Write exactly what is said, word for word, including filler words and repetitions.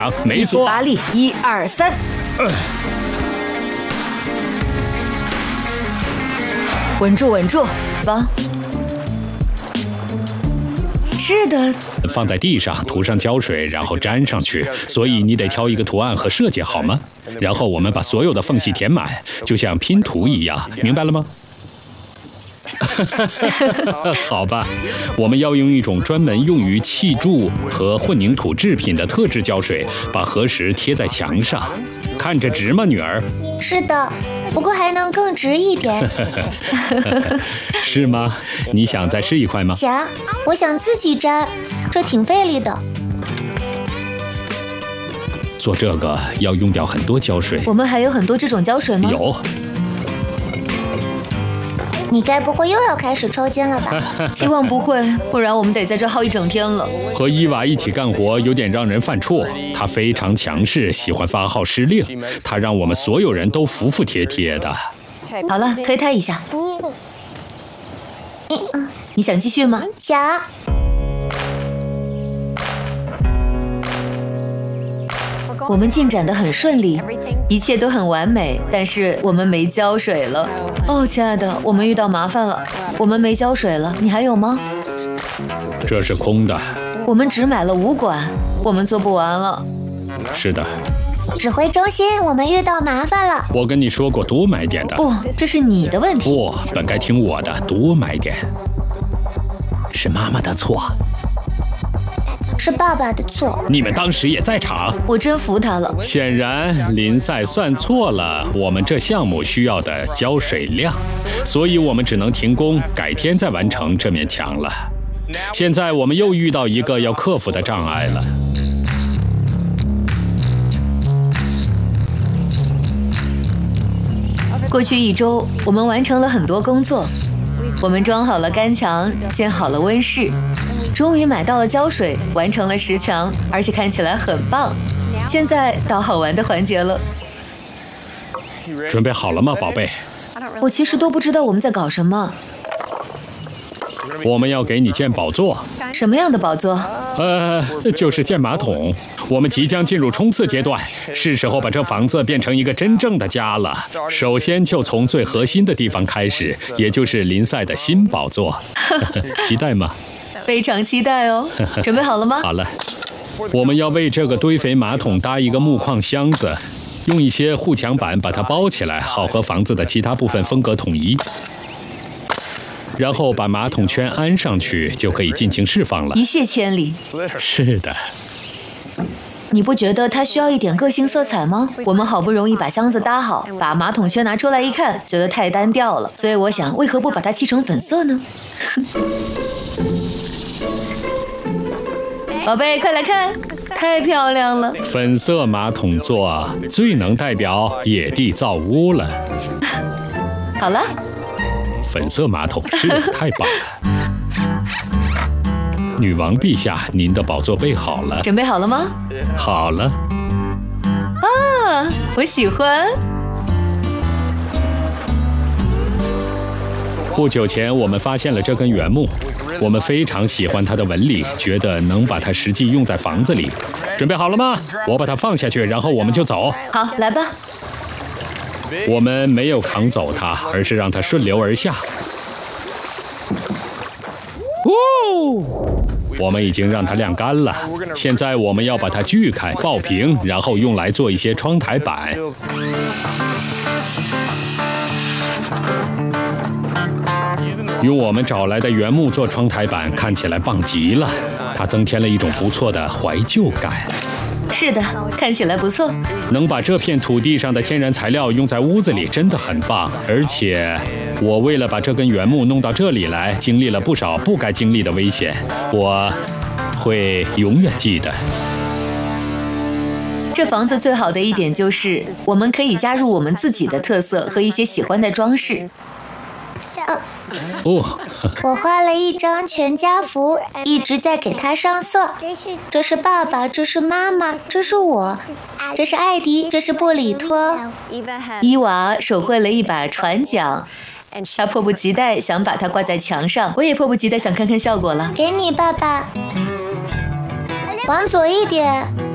没错， 发力，一二三。呃、稳住，稳住，放。是的。 放在地上，涂上胶水，然后粘上去。所以你得挑一个图案和设计，好吗？然后我们把所有的缝隙填满，就像拼图一样，明白了吗？好吧，我们要用一种专门用于砌筑和混凝土制品的特制胶水，把核石贴在墙上。看着直吗，女儿？ 是的，不过还能更直一点。 是吗？你想再试一块吗？ 想，我想自己粘，这挺费力的。 做这个要用掉很多胶水。 我们还有很多这种胶水吗？ 有。 你该不会又要开始抽筋了吧？ 希望不会，不然我们得在这耗一整天了。 和伊娃一起干活有点让人犯怵，她非常强势，喜欢发号施令，她让我们所有人都服服帖帖的。 好了，推她一下。嗯，你想继续吗？ 想。 我们进展得很顺利，一切都很完美，但是我们没胶水了。哦，亲爱的，我们遇到麻烦了，我们没胶水了，你还有吗？ 这是空的。 我们只买了五管，我们做不完了。 是的。 指挥中心，我们遇到麻烦了。 我跟你说过多买点的。 不，这是你的问题。 不，本该听我的，多买点。是妈妈的错。 是爸爸的错。 你们当时也在场。 我真服他了。 显然林赛算错了我们这项目需要的胶水量，所以我们只能停工，改天再完成这面墙了。现在我们又遇到一个要克服的障碍了。 过去一周，我们完成了很多工作。我们装好了干墙，建好了温室，终于买到了胶水，完成了石墙，而且看起来很棒。现在到好玩的环节了。 准备好了吗，宝贝？ 我其实都不知道我们在搞什么。 我们要给你建宝座。 什么样的宝座？ 呃，就是建马桶。我们即将进入冲刺阶段，是时候把这房子变成一个真正的家了。首先就从最核心的地方开始，也就是林赛的新宝座。期待吗？ 非常期待哦。准备好了吗？ 好了。我们要为这个堆肥马桶搭一个木框箱子，用一些护墙板把它包起来，好和房子的其他部分风格统一。然后把马桶圈安上去，就可以尽情释放了。 一泻千里。 是的。 你不觉得它需要一点个性色彩吗？我们好不容易把箱子搭好，把马桶圈拿出来一看，觉得太单调了。所以我想，为何不把它漆成粉色呢？宝贝，快来看，太漂亮了！ 粉色马桶座最能代表野地造屋了。 好了。 粉色马桶是太棒了。女王陛下，您的宝座备好了。 准备好了吗？ 好了。 啊，我喜欢。 不久前我们发现了这根原木，我们非常喜欢它的纹理，觉得能把它实际用在房子里。准备好了吗？我把它放下去，然后我们就走。 好，来吧。 我们没有扛走它，而是让它顺流而下。哦，我们已经让它晾干了，现在我们要把它锯开、爆平，然后用来做一些窗台板。用我们找来的原木做窗台板，看起来棒极了，它增添了一种不错的怀旧感。 是的，看起来不错。 能把这片土地上的天然材料用在屋子里真的很棒，而且我为了把这根原木弄到这里来，经历了不少不该经历的危险，我会永远记得。 这房子最好的一点就是，我们可以加入我们自己的特色和一些喜欢的装饰。 哦， 我画了一张全家福，一直在给它上色。这是爸爸，这是妈妈，这是我，这是艾迪，这是布里托。 伊娃手绘了一把船桨，他迫不及待想把它挂在墙上，我也迫不及待想看看效果了。 给你，爸爸。往左一点。